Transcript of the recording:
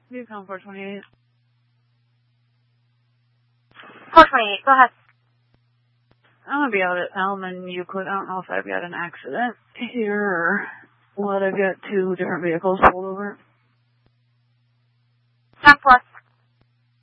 Yukon 428. 428, go ahead. I'm going to be out at Elm and Euclid. I don't know if I've got an accident here or what. I've got two different vehicles pulled over. 10-4.